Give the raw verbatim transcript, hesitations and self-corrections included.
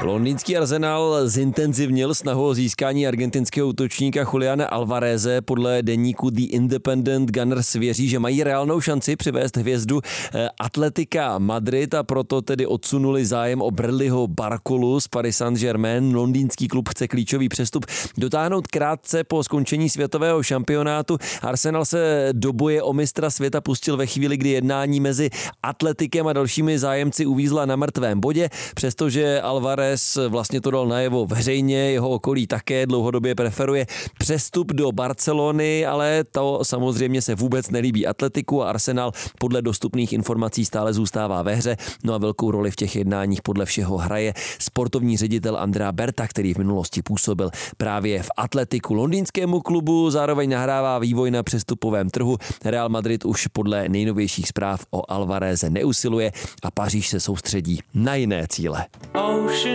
Londýnský Arsenal zintenzivnil snahu o získání argentinského útočníka Juliana Alvareze. Podle deníku The Independent Gunners věří, že mají reálnou šanci přivést hvězdu Atletica Madrid a proto tedy odsunuli zájem o Bradleyho Barcolu z Paris Saint-Germain. Londýnský klub chce klíčový přestup dotáhnout krátce po skončení světového šampionátu. Arsenal se do boje o mistra světa pustil ve chvíli, kdy jednání mezi Atletikem a dalšími zájemci uvízla na mrtvém bodě, přestože Alvarez vlastně to dal najevo veřejně, jeho okolí také dlouhodobě preferuje přestup do Barcelony, ale to samozřejmě se vůbec nelíbí Atletiku a Arsenal podle dostupných informací stále zůstává ve hře. No a velkou roli v těch jednáních podle všeho hraje sportovní ředitel Andrea Berta, který v minulosti působil právě v Atletiku. Londýnskému klubu zároveň nahrává vývoj na přestupovém trhu. Real Madrid už podle nejnovějších zpráv o Alvareze neusiluje a Paříž se soustředí na jiné cíle.